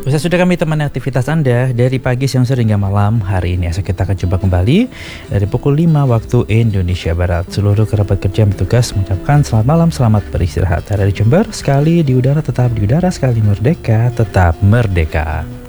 Bisa sudah kami temani aktivitas Anda dari pagi, siang, sore hingga malam. Hari ini kita akan coba kembali dari pukul 5 waktu Indonesia Barat. Seluruh kerabat kerja yang bertugas mengucapkan selamat malam, selamat beristirahat. Dari Jember, sekali di udara tetap di udara, sekali merdeka tetap merdeka.